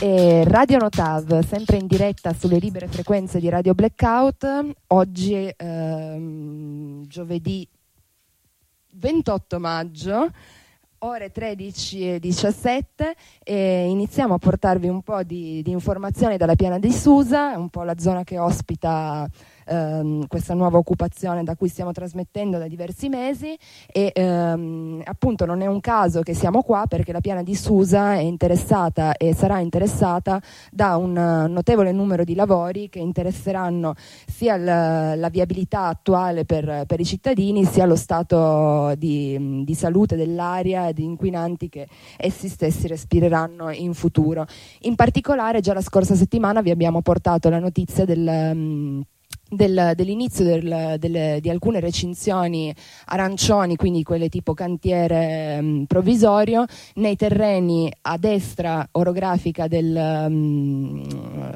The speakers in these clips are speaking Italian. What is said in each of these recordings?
E Radio Notav, sempre in diretta sulle libere frequenze di Radio Blackout. Oggi è giovedì 28 maggio, ore 13:17, e iniziamo a portarvi un po' di informazioni dalla Piana di Susa, un po' la zona che ospita questa nuova occupazione da cui stiamo trasmettendo da diversi mesi. E appunto non è un caso che siamo qua, perché la Piana di Susa è interessata e sarà interessata da un notevole numero di lavori che interesseranno sia la viabilità attuale per i cittadini, sia lo stato di salute dell'aria e di inquinanti che essi stessi respireranno in futuro. In particolare, già la scorsa settimana vi abbiamo portato la notizia dell'inizio di alcune recinzioni arancioni, quindi quelle tipo cantiere provvisorio, nei terreni a destra orografica del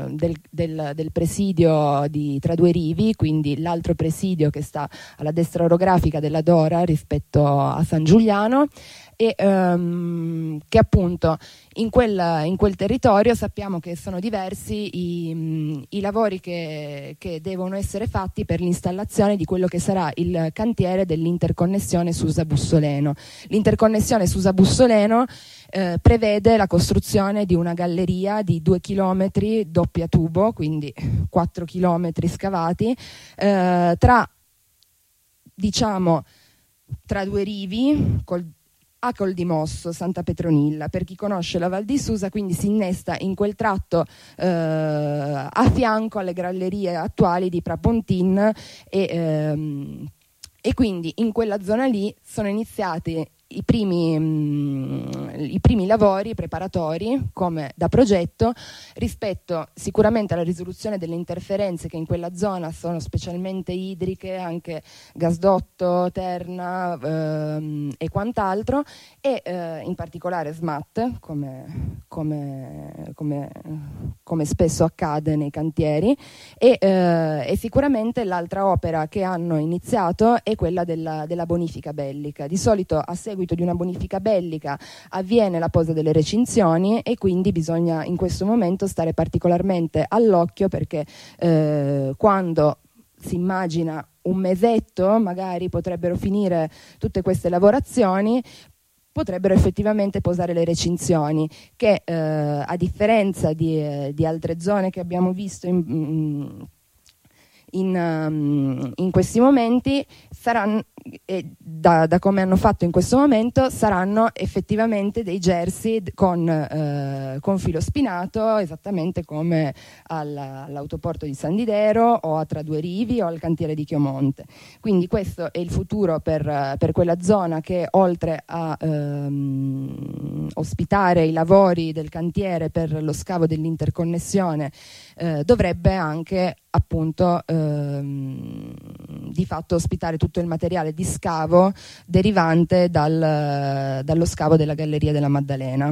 presidio tra due rivi, quindi l'altro presidio che sta alla destra orografica della Dora rispetto a San Giuliano. E che appunto in quel territorio sappiamo che sono diversi i lavori che devono essere fatti per l'installazione di quello che sarà il cantiere dell'interconnessione Susa-Bussoleno. L'interconnessione Susa-Bussoleno prevede la costruzione di una galleria di 2 chilometri doppia tubo, quindi 4 chilometri scavati, tra due rivi, a Coldimosso, Santa Petronilla. Per chi conosce la Val di Susa, quindi si innesta in quel tratto a fianco alle gallerie attuali di Prapontin, e quindi in quella zona lì sono iniziati i primi lavori preparatori come da progetto, rispetto sicuramente alla risoluzione delle interferenze che in quella zona sono specialmente idriche, anche gasdotto, terna e quant'altro, e in particolare SMAT, come spesso accade nei cantieri, e sicuramente l'altra opera che hanno iniziato è quella della bonifica bellica. Di solito a seguito di una bonifica bellica avviene la posa delle recinzioni, e quindi bisogna in questo momento stare particolarmente all'occhio, perché quando si immagina un mesetto magari potrebbero finire tutte queste lavorazioni, potrebbero effettivamente posare le recinzioni che a differenza di altre zone che abbiamo visto in questi momenti saranno, da come hanno fatto in questo momento, saranno effettivamente dei gersi con filo spinato, esattamente come all'autoporto di San Didero o a Tra Due Rivi o al cantiere di Chiomonte. Quindi questo è il futuro per quella zona, che oltre a ospitare i lavori del cantiere per lo scavo dell'interconnessione dovrebbe anche appunto di fatto ospitare tutto il materiale di scavo derivante dallo scavo della galleria della Maddalena.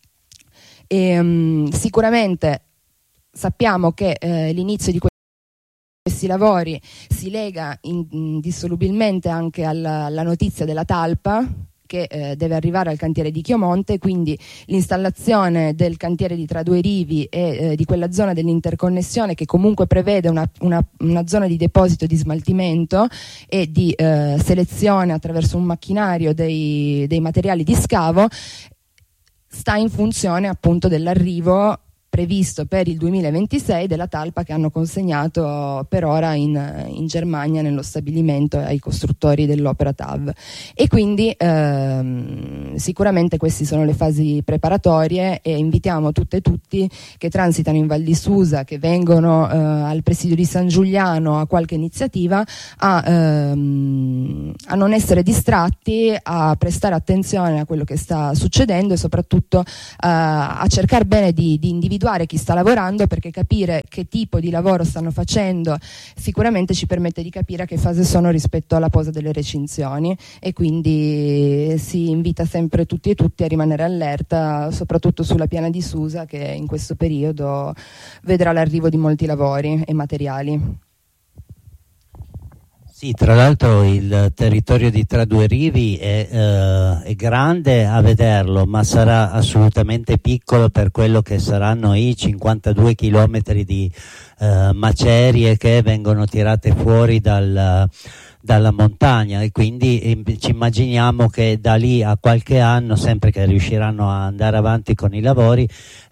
E sicuramente sappiamo che l'inizio di questi lavori si lega indissolubilmente anche alla notizia della talpa che deve arrivare al cantiere di Chiomonte, quindi l'installazione del cantiere di Tra Due Rivi e di quella zona dell'interconnessione, che comunque prevede una zona di deposito di smaltimento e di selezione attraverso un macchinario dei materiali di scavo, sta in funzione appunto dell'arrivo previsto per il 2026 della talpa che hanno consegnato per ora in Germania nello stabilimento ai costruttori dell'opera TAV. E quindi sicuramente queste sono le fasi preparatorie, e invitiamo tutte e tutti che transitano in Val di Susa, che vengono al presidio di San Giuliano a qualche iniziativa, a non essere distratti, a prestare attenzione a quello che sta succedendo, e soprattutto a cercare bene di individuare chi sta lavorando, perché capire che tipo di lavoro stanno facendo sicuramente ci permette di capire a che fase sono rispetto alla posa delle recinzioni, e quindi si invita sempre tutti e tutti a rimanere allerta, soprattutto sulla Piana di Susa, che in questo periodo vedrà l'arrivo di molti lavori e materiali. Sì, tra l'altro il territorio di Tra Due Rivi è grande a vederlo, ma sarà assolutamente piccolo per quello che saranno i 52 chilometri di macerie che vengono tirate fuori dalla montagna, e quindi ci immaginiamo che da lì a qualche anno, sempre che riusciranno a andare avanti con i lavori,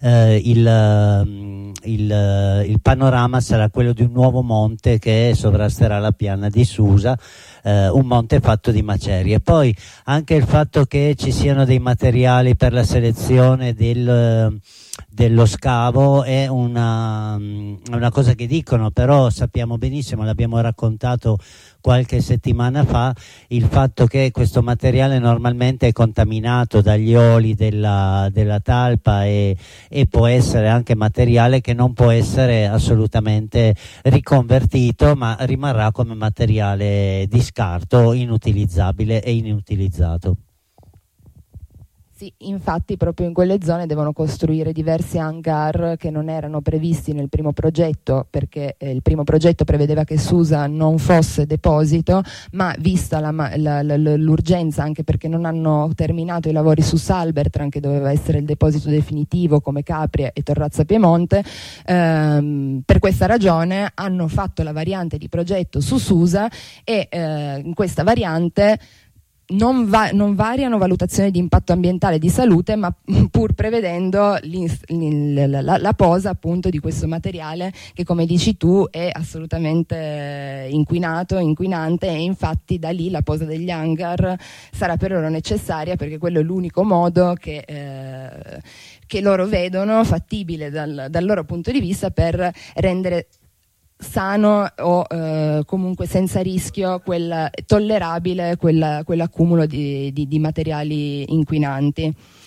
il panorama sarà quello di un nuovo monte che sovrasterà la piana di Susa, un monte fatto di macerie. Poi anche il fatto che ci siano dei materiali per la selezione dello scavo è una cosa che dicono, però sappiamo benissimo, l'abbiamo raccontato qualche settimana fa, il fatto che questo materiale normalmente è contaminato dagli oli della talpa e può essere anche materiale che non può essere assolutamente riconvertito, ma rimarrà come materiale di scarto, inutilizzabile e inutilizzato. Sì, infatti proprio in quelle zone devono costruire diversi hangar che non erano previsti nel primo progetto, perché il primo progetto prevedeva che Susa non fosse deposito, ma vista l'urgenza, anche perché non hanno terminato i lavori su Salbertran, che doveva essere il deposito definitivo come Capri e Torrazza Piemonte, per questa ragione hanno fatto la variante di progetto su Susa e in questa variante non variano valutazioni di impatto ambientale e di salute, ma pur prevedendo la posa appunto di questo materiale che, come dici tu, è assolutamente inquinante, e infatti da lì la posa degli hangar sarà per loro necessaria, perché quello è l'unico modo che loro vedono fattibile dal loro punto di vista per rendere sano o comunque senza rischio tollerabile quell'accumulo di materiali inquinanti.